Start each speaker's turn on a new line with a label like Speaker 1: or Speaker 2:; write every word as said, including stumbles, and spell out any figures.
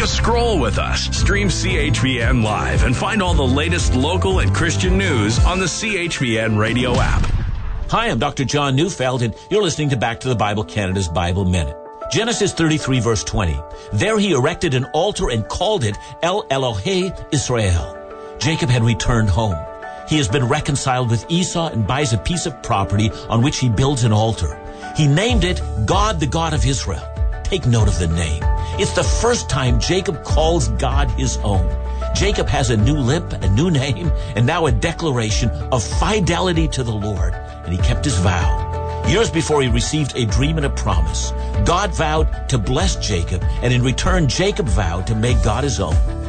Speaker 1: a scroll with us. Stream C H P N Live and find all the latest local and Christian news on the C H P N radio app.
Speaker 2: Hi, I'm Doctor John Neufeld, and you're listening to Back to the Bible Canada's Bible Minute. Genesis thirty-three, verse twenty. There he erected an altar and called it El Elohe Israel. Jacob had returned home. He has been reconciled with Esau and buys a piece of property on which he builds an altar. He named it God, the God of Israel. Take note of the name. It's the first time Jacob calls God his own. Jacob has a new lip, a new name, and now a declaration of fidelity to the Lord. And he kept his vow. Years before he received a dream and a promise, God vowed to bless Jacob, and in return, Jacob vowed to make God his own.